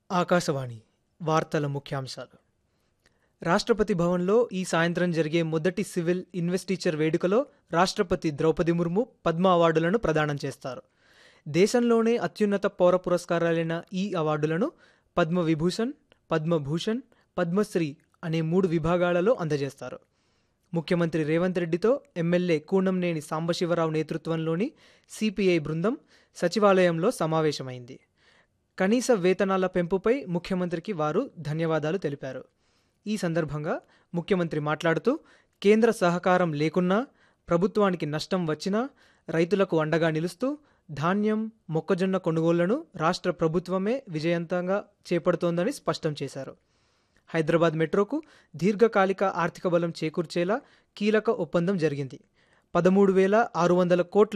ఆకాశవాణి వార్తల ముఖ్యాంశాలు. రాష్ట్రపతి భవన్లో ఈ సాయంత్రం జరిగే మొదటి సివిల్ ఇన్వెస్టిచర్ వేడుకలో రాష్ట్రపతి ద్రౌపది ముర్ము పద్మ అవార్డులను ప్రదానం చేస్తారు. దేశంలోనే అత్యున్నత పౌర పురస్కారాలైన ఈ అవార్డులను పద్మవిభూషణ్, పద్మభూషణ్, పద్మశ్రీ అనే 3 విభాగాలలో అందజేస్తారు. ముఖ్యమంత్రి రేవంత్ రెడ్డితో ఎమ్మెల్యే కూనంనేని సాంబశివరావు నేతృత్వంలోని సిపిఐ బృందం సచివాలయంలో సమావేశమైంది. కనీస వేతనాల పెంపుపై ముఖ్యమంత్రికి వారు ధన్యవాదాలు తెలిపారు. ఈ సందర్భంగా ముఖ్యమంత్రి మాట్లాడుతూ, కేంద్ర సహకారం లేకున్నా, ప్రభుత్వానికి నష్టం వచ్చినా రైతులకు అండగా నిలుస్తూ ధాన్యం, మొక్కజొన్న కొనుగోళ్లను రాష్ట్ర ప్రభుత్వమే విజయవంతంగా చేపడుతోందని స్పష్టం చేశారు. హైదరాబాద్ మెట్రోకు దీర్ఘకాలిక ఆర్థిక బలం చేకూర్చేలా కీలక ఒప్పందం జరిగింది. 13,600 కోట్ల